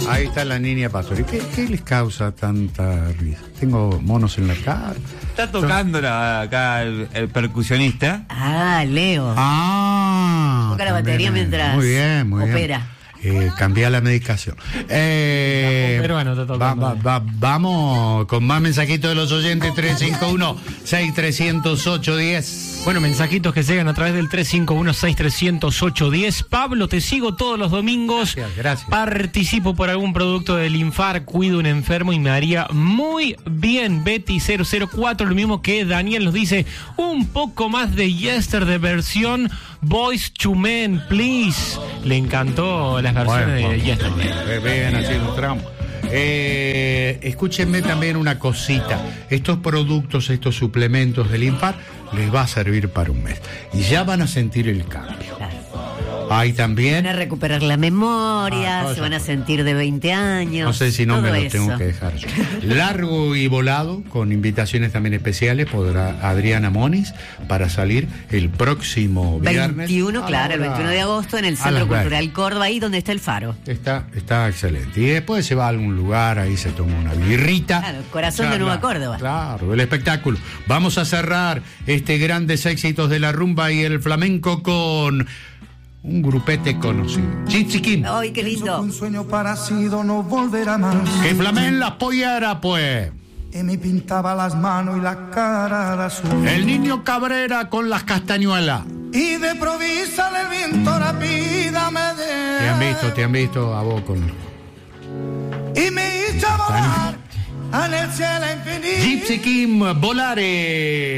Ahí está la niña Pastori. ¿Qué les causa tanta risa? Tengo monos en la cara. Está tocando acá el percusionista. Ah, Leo. Toca la batería mientras muy bien, opera. Cambia la medicación. Vamos con más mensajitos de los oyentes. 351-6308-10. Bueno, mensajitos que llegan a través del 351-6308-10. Pablo, te sigo todos los domingos. Gracias. Participo por algún producto del Infar, cuido un enfermo y me haría muy bien. Betty 004, lo mismo que Daniel nos dice, un poco más de Yesterday versión Boys to Men, please. Le encantó las versiones de Yesterday. Bien, haciendo tramo. Escúchenme también una cosita. Estos productos, estos suplementos del Infar les va a servir para un mes y ya van a sentir el cambio. Claro. Hay también. Van a recuperar la memoria, se van a sentir de 20 años. No sé si no me lo eso. tengo que dejar yo. Largo y volado, con invitaciones también especiales, podrá Adriana Moniz para salir el próximo viernes. 21, claro, el 21 de agosto en el Centro Cultural Córdoba, ahí donde está el faro. Está excelente. Y después se va a algún lugar, ahí se toma una birrita. Claro, corazón de Nueva Córdoba. Claro, el espectáculo. Vamos a cerrar grandes éxitos de la rumba y el flamenco con un grupete conocido. Gypsy King. ¡Ay, qué lindo! Un sueño parecido no volverá más. Que flamen las polleras, pues. Y me pintaba las manos y la cara de azul. El niño Cabrera con las castañuelas. Y de provisa el viento rápida me de. Te han visto a vos con. Y me hizo volar en el cielo infinito. Gypsy King, Volare.